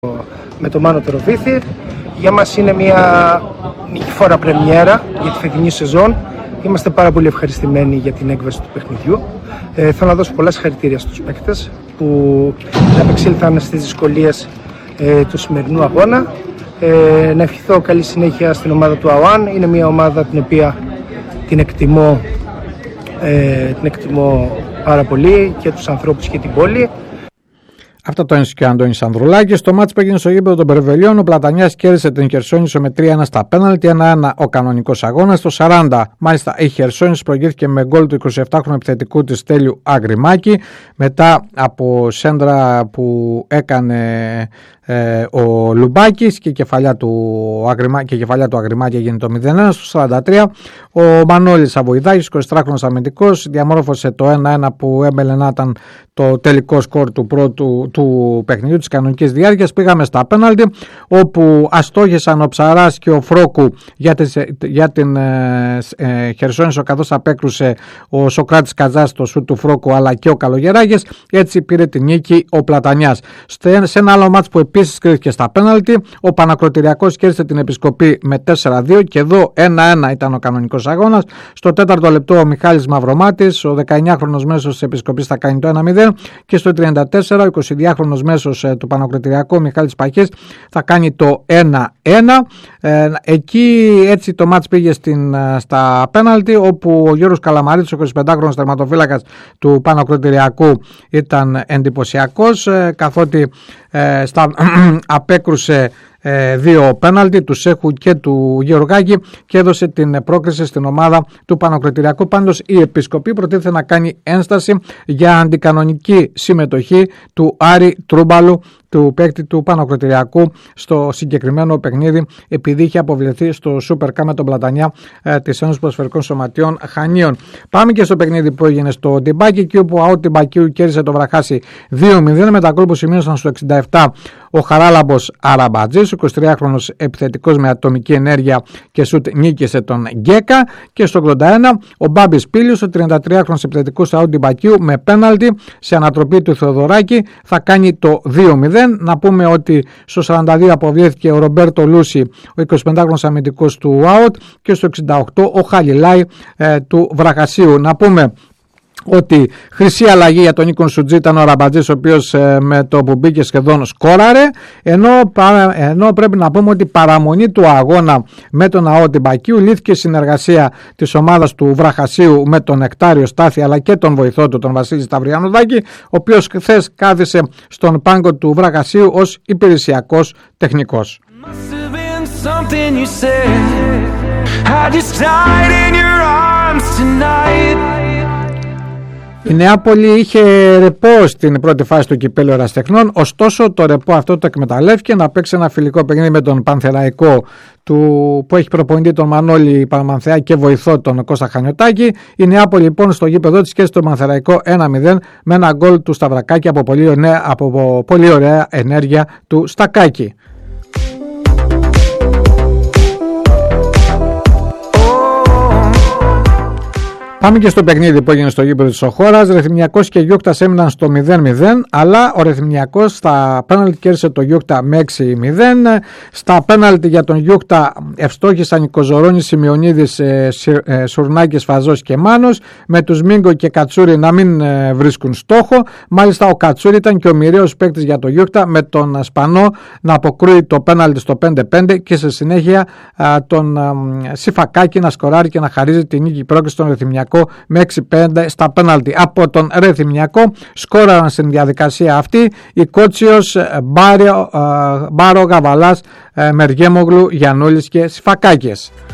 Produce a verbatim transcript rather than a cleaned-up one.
με το Μάνο Τεροβίθη. Για μας είναι μια νικηφόρα πρεμιέρα για τη φετινή σεζόν. Είμαστε πάρα πολύ ευχαριστημένοι για την έκβαση του παιχνιδιού. Ε, θέλω να δώσω πολλά συγχαρητήρια στους παίκτες που επεξήλθαν στις δυσκολίες ε, του σημερινού αγώνα. Ε, να ευχηθώ καλή συνέχεια στην ομάδα του ΑΟΑΝ. Είναι μια ομάδα την οποία την εκτιμώ, ε, την εκτιμώ πάρα πολύ και τους ανθρώπους και την πόλη. Αυτό το ένσηκε ο Αντώνης Ανδρουλάκης. Στο μάτς που έγινε στο γήπεδο των Περβελιών, ο Πλατανιάς κέρδισε την Χερσόνησο με τρία ένα στα πέναλτι, ένα ένα ο κανονικός αγώνας. Στο σαράντα, μάλιστα, η Χερσόνησο προηγήθηκε με γκολ του εικοσιεπτάχρονου επιθετικού της Στέλιου Αγριμάκη, μετά από σέντρα που έκανε ε, ο Λουμπάκης και η κεφαλιά του Αγριμάκη, κεφαλιά του Αγριμάκη έγινε το μηδέν ένα. Στο σαράντα τρία, ο Μανώλης Αβοηδάκης, εικοσιτετράχρονος αμυντικός, διαμόρφωσε το ένα ένα που έμπαινε να ήταν το τελικό σκορ του πρώτου του παιχνιδιού της κανονικής διάρκειας. Πήγαμε στα πέναλτι, όπου αστόχησαν ο Ψαράς και ο Φρόκου για, τις, για την ε, ε, Χερσόνησο, καθώς απέκρουσε ο Σοκράτης Κατζάς στο σουτ του Φρόκου, αλλά και ο Καλογεράκης. Έτσι πήρε την νίκη ο Πλατανιάς. Σε ένα άλλο μάτς που επίσης κρίθηκε στα πέναλτι, ο Πανακροτηριακός κέρδισε την Επισκοπή με τέσσερα δύο και εδώ ένα ένα ήταν ο κανονικός αγώνας. Στο τέταρτο λεπτό ο Μιχάλης Μαυρομάτης, ο δεκαεννιάχρονος μέσος της Επισκοπής, θα κάνει το ένα μηδέν, και στο τριάντα τέσσερα ο εικοσιδυάχρονος μέσος του Πανακροτηριακού, ο Μιχάλης Παχής, θα κάνει το ένα ένα. Ε, εκεί έτσι το μάτς πήγε στην, στα πέναλτι, όπου ο Γιώργος Καλαμαρίτης, ο εικοσιπεντάχρονος τερματοφύλακας του Πανακροτηριακού, ήταν εντυπωσιακός, ε, καθότι ε, στα, απέκρουσε Ε, δύο πέναλτι του Σέχου και του Γεωργάκη και έδωσε την πρόκριση στην ομάδα του Πανακροτηριακού. Πάντως η Επισκοπή προτίθεται να κάνει ένσταση για αντικανονική συμμετοχή του Άρη Τρούμπαλου, του παίκτη του Πανακροτηριακού, στο συγκεκριμένο παιχνίδι, επειδή είχε αποβληθεί στο Super Cup με τον Πλατανιά ε, της Ένωσης Ποδοσφαιρικών Σωματείων Χανίων. Πάμε και στο παιχνίδι που έγινε στο Τιμπάκι, εκεί όπου ο ΑΟ Τιμπακίου κέρδισε το Βραχάση δύο μηδέν, με τα γκολ που σημείωσαν στο εξήντα επτά ο Χαράλαμπος Αραμπατζής, ο εικοσιτριάχρονος επιθετικός με ατομική ενέργεια και σουτ, νίκησε τον Γκέκα, και στο ογδόντα ένα ο Μπάμπης Πίλιος, ο τριαντατριάχρονος επιθετικός του ΑΟ Τιμπακίου, με πέναλτι σε ανατροπή του Θεοδωράκη, θα κάνει το δύο μηδέν. Να πούμε ότι στο σαράντα δύο αποβλήθηκε ο Ρομπέρτο Λούση, ο εικοσιπεντάχρονος αμυντικός του ΑΟΤ, και στο εξήντα οκτώ ο Χαλιλάη ε, του Βραχασίου. Να πούμε ότι χρυσή αλλαγή για τον Νίκον Σουτζή ήταν ο Ραμπατζής, ο οποίος ε, με το που μπήκε σχεδόν σκόραρε, ενώ, πα, ενώ πρέπει να πούμε ότι παραμονή του αγώνα με τον ΑΟ Τιμπακίου λύθηκε συνεργασία της ομάδας του Βραχασίου με τον Νεκτάριο Στάθη, αλλά και τον βοηθό του, τον Βασίλη Σταυριανοδάκη, ο οποίος χθες κάθισε στον πάγκο του Βραχασίου ως υπηρεσιακός τεχνικός. Η Νεάπολη είχε ρεπό στην πρώτη φάση του κυπέλλου Ερασιτεχνών, ωστόσο το ρεπό αυτό το εκμεταλλεύτηκε να παίξει ένα φιλικό παιχνίδι με τον Πανθεραϊκό, του, που έχει προπονητή τον Μανώλη Παραμανθεά και βοηθό τον Κώστα Χανιωτάκη. Η Νεάπολη λοιπόν στο γήπεδο της κέρδισε τον Πανθεραϊκό ένα μηδέν με ένα γκολ του Σταυρακάκη από πολύ, ωραία, από πολύ ωραία ενέργεια του Στακάκη. Πάμε και στο παιχνίδι που έγινε στο γήπεδο της Οχώρας. Ρεθυμνιακός και Γιούκτας έμειναν στο μηδέν μηδέν, αλλά ο Ρεθυμνιακός στα πέναλτι κέρδισε το Γιούκτα με έξι μηδέν. Στα πέναλτι για τον Γιούκτα ευστόχησαν οι Κοζορώνης, Σημειονίδης, ε, ε, Σουρνάκης, Φαζός και Μάνος, με τους Μίγκο και Κατσούρη να μην ε, βρίσκουν στόχο. Μάλιστα ο Κατσούρη ήταν και ο μοιραίος παίκτης για το Γιούκτα, με τον Σπανό να αποκρούει το πέναλτι στο πέντε πέντε και σε συνέχεια α, τον α, Σιφακάκη να σκοράρει και να χαρίζει την νίκη πρόκριση στον Ρεθυμνιακό με έξι πέντε στα πέναλτι. Από τον Ρεθυμνιακό σκόραραν στην διαδικασία αυτή οι Κότσιος, Μπάρο, Μπάρο Γαβαλάς, Μεργέμογλου, Γιαννούλης και Σιφακάκης.